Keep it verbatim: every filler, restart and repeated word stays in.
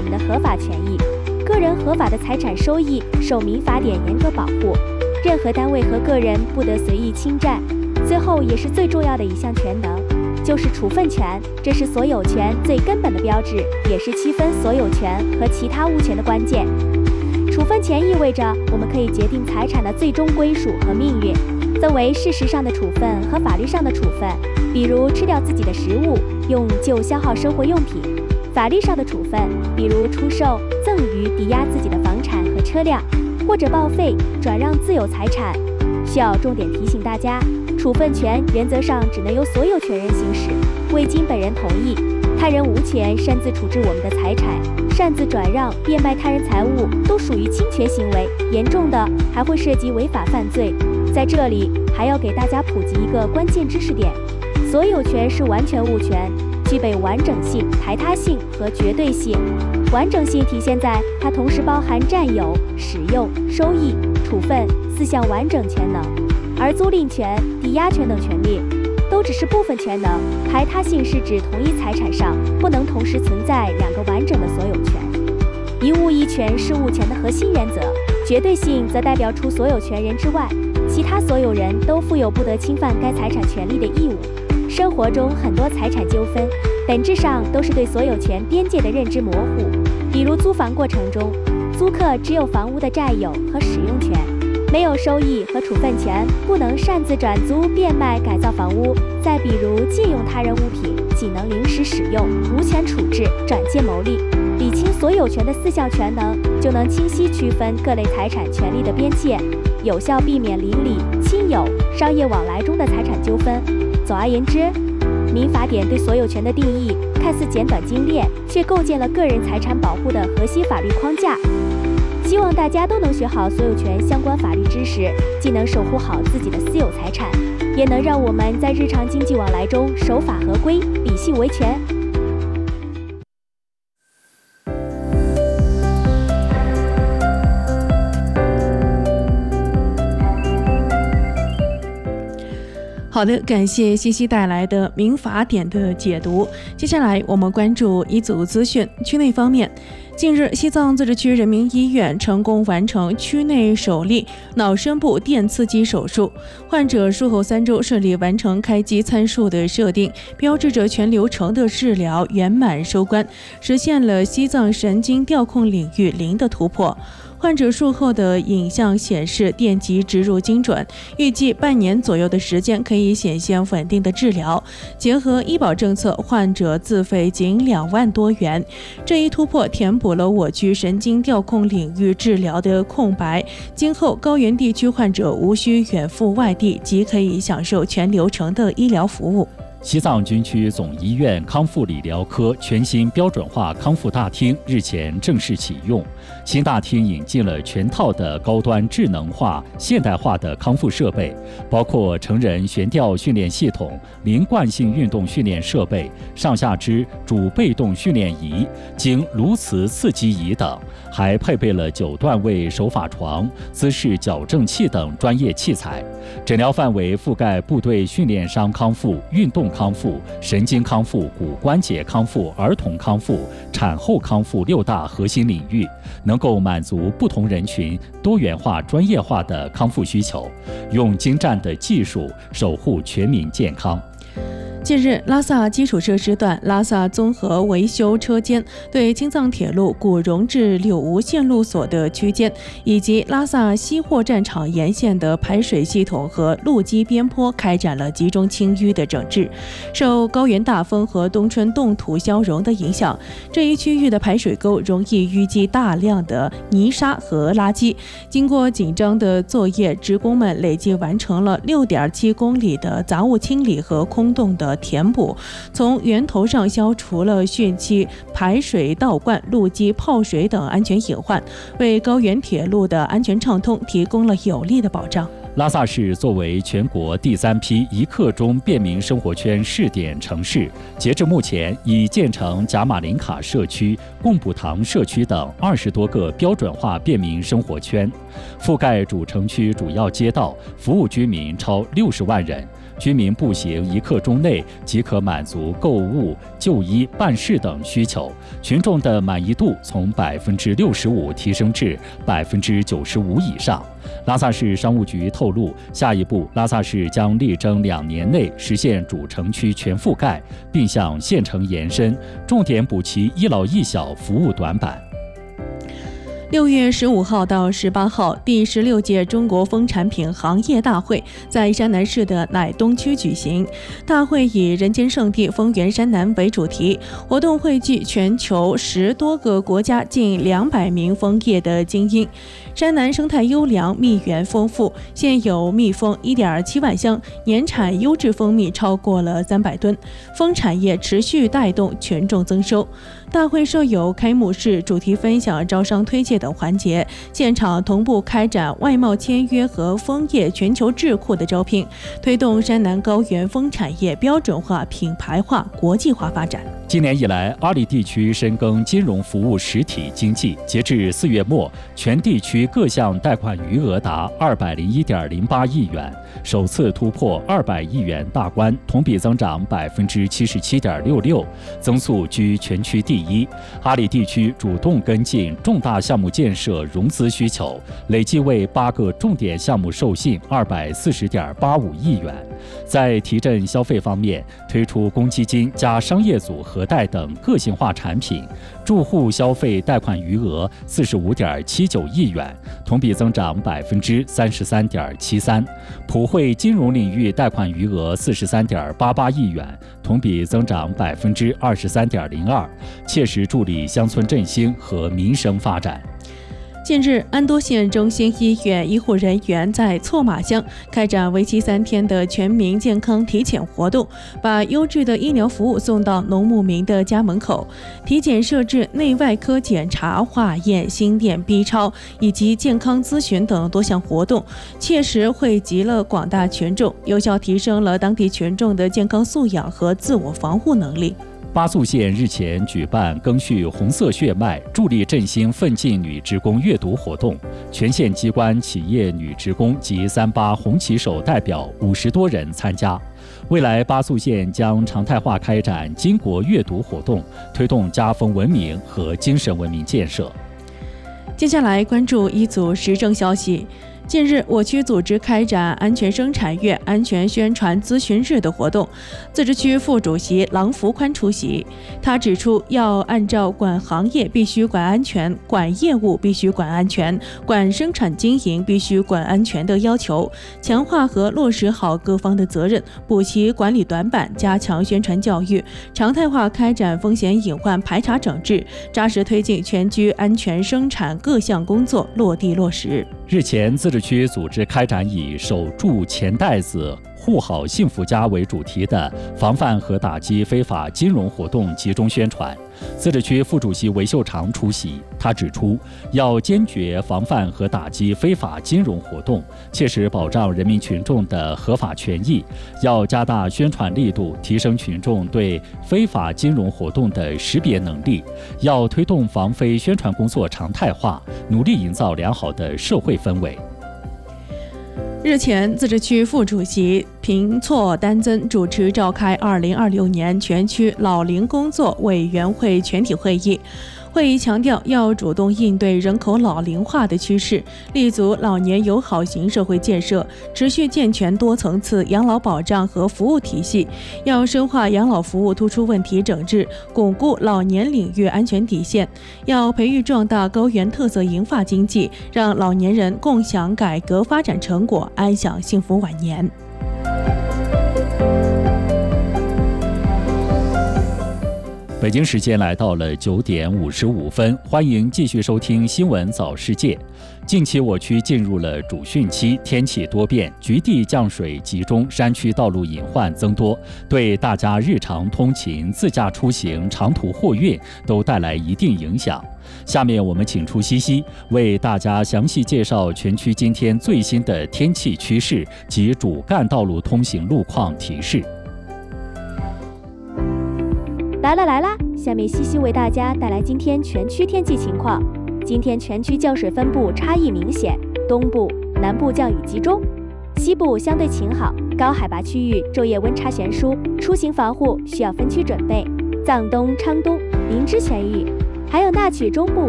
的合法权益。个人合法的财产收益受民法典严格保护，任何单位和个人不得随意侵占。最后也是最重要的一项权能，就是处分权，这是所有权最根本的标志，也是区分所有权和其他物权的关键。处分权意味着我们可以决定财产的最终归属和命运，分为事实上的处分和法律上的处分，比如吃掉自己的食物，用就消耗生活用品；法律上的处分，比如出售、赠与、抵押自己的房产和车辆，或者报废、转让自有财产。需要重点提醒大家，处分权原则上只能由所有权人行使，未经本人同意，他人无权擅自处置我们的财产，擅自转让、变卖他人财物都属于侵权行为，严重的还会涉及违法犯罪。在这里还要给大家普及一个关键知识点：所有权是完全物权，具备完整性、排他性和绝对性。完整性体现在它同时包含占有、使用、收益、处分四项完整权能，而租赁权、抵押权等权利都只是部分权能。排他性是指同一财产上不能同时存在两个完整的所有权。一物一权是物权的核心原则，绝对性则代表除所有权人之外，其他所有人都负有不得侵犯该财产权利的义务。生活中很多财产纠纷本质上都是对所有权边界的认知模糊，比如租房过程中，租客只有房屋的占有和使用权，没有收益和处分权，不能擅自转租、变卖、改造房屋。再比如借用他人物品，仅能临时使用，无权处置、转借牟利。理清所有权的四项权能，就能清晰区分各类财产权利的边界，有效避免邻里、亲友、商业往来中的财产纠纷。总而言之，民法典对所有权的定义看似简短精炼，却构建了个人财产保护的核心法律框架。希望大家都能学好所有权相关法律知识，既能守护好自己的私有财产，也能让我们在日常经济往来中守法合规、理性维权。 好的，感谢西西带来的民法典的解读。接下来我们关注一组资讯。区内方面，近日西藏自治区人民医院成功完成区内首例脑深部电刺激手术，患者术后三周顺利完成开机参数的设定，标志着全流程的治疗圆满收官，实现了西藏神经调控领域零的突破。患者术后的影像显示电极植入精准，预计半年左右的时间可以显现稳定的治疗。结合医保政策，患者自费仅两万多元。这一突破填补了我区神经调控领域治疗的空白，今后高原地区患者无需远赴外地，即可以享受全流程的医疗服务。 西藏军区总医院康复理疗科全新标准化康复大厅日前正式启用。新大厅引进了全套的高端智能化、现代化的康复设备，包括成人悬吊训练系统、零惯性运动训练设备、上下肢主被动训练仪、经颅磁刺激仪等，还配备了九段位手法床、姿势矫正器等专业器材。诊疗范围覆盖部队训练伤康复、运动康复、神经康复、骨关节康复、儿童康复、产后康复六大核心领域，能够满足不同人群多元化、专业化的康复需求，用精湛的技术守护全民健康。 近日，拉萨基础设施段拉萨综合维修车间对青藏铁路古荣至柳吴线路所的区间，以及拉萨西货站场沿线的排水系统和路基边坡开展了集中清淤的整治。受高原大风和冬春冻土消融的影响，这一区域的排水沟容易淤积大量的泥沙和垃圾。经过紧张的作业，职工们累计完成了六点七公里的杂物清理和空洞的填补，从源头上消除了汛期排水倒灌、路基泡水等安全隐患，为高原铁路的安全畅通提供了有力的保障。 拉萨市作为全国第三批一刻钟便民生活圈试点城市，截至目前已建成贾马林卡社区、贡布唐社区等二十多个标准化便民生活圈，覆盖主城区主要街道，服务居民超六十万人。 居民步行一刻钟内即可满足购物、就医、办事等需求，群众的满意度从百分之六十五提升至百分之九十五以上。拉萨市商务局透露，下一步拉萨市将力争两年内实现主城区全覆盖，并向县城延伸，重点补齐一老一小服务短板。 六月十五号到十八号，第十六届中国蜂产品行业大会在山南市的乃东区举行。大会以人间圣地丰源山南为主题，活动汇聚全球十多个国家近两百名蜂业的精英。山南生态优良，蜜源丰富，现有蜜蜂 一点七万箱，年产优质蜂蜜超过了三百吨，蜂产业持续带动群众增收。大会设有开幕式、主题分享、招商推介等环节，现场同步开展外贸签约和蜂业全球智库的招聘，推动山南高原蜂产业标准化、品牌化、国际化发展。 今年以来，阿里地区深耕金融服务实体经济，截至四月末，全地区各项贷款余额达二百零一点零八亿元，首次突破二百亿元大关，同比增长百分之七十七点六六，增速居全区第一。阿里地区主动跟进重大项目建设融资需求，累计为八个重点项目授信二百四十点八五亿元。在提振消费方面，推出公积金加商业组合贷等个性化产品，住户消费贷款余额四十五点七九亿元，同比增长百分之三十三点七三。普惠金融领域贷款余额四十三点八八亿元，同比增长百分之二十三点零二，切实助力乡村振兴和民生发展。 近日，安多县中心医院医护人员在错马乡开展为期三天的全民健康体检活动，把优质的医疗服务送到农牧民的家门口。体检设置内外科检查、化验、心电 B 超以及健康咨询等多项活动，切实惠及了广大群众，有效提升了当地群众的健康素养和自我防护能力。 巴素县日前举办赓续红色血脉，助力振兴奋进女职工阅读活动，全县机关企业女职工及三八红旗手代表五十多人参加。未来巴素县将常态化开展巾帼阅读活动，推动家风文明和精神文明建设。 接下来关注一组时政消息。近日，我区组织开展安全生产月安全宣传咨询日的活动，自治区副主席郎福宽出席。他指出，要按照管行业必须管安全、管业务必须管安全、管生产经营必须管安全的要求，强化和落实好各方的责任，补齐管理短板，加强宣传教育，常态化开展风险隐患排查整治，扎实推进全区安全生产各项工作落地落实。 日前，自治区组织开展以守住钱袋子、护好幸福家为主题的防范和打击非法金融活动集中宣传。自治区副主席韦秀长出席，他指出，要坚决防范和打击非法金融活动，切实保障人民群众的合法权益，要加大宣传力度，提升群众对非法金融活动的识别能力，要推动防非宣传工作常态化，努力营造良好的社会氛围。 日前，自治区副主席平措丹增主持召开二零二六年全区老龄工作委员会全体会议。会议强调，要主动应对人口老龄化的趋势，立足老年友好型社会建设，持续健全多层次养老保障和服务体系。要深化养老服务突出问题整治，巩固老年领域安全底线。要培育壮大高原特色银发经济，让老年人共享改革发展成果，安享幸福晚年。 北京时间来到了九点五十五分，欢迎继续收听新闻早世界。近期我区进入了主汛期，天气多变，局地降水集中，山区道路隐患增多，对大家日常通勤、自驾出行、长途货运都带来一定影响。下面我们请出西西为大家详细介绍全区今天最新的天气趋势及主干道路通行路况提示。 来了来了，下面西西为大家带来今天全区天气情况。今天全区降水分布差异明显，东部、南部降雨集中。 西部相对晴好，高海拔区域昼夜温差悬殊，出行防护需要分区准备。藏东、昌东、林芝全域，还有那曲中部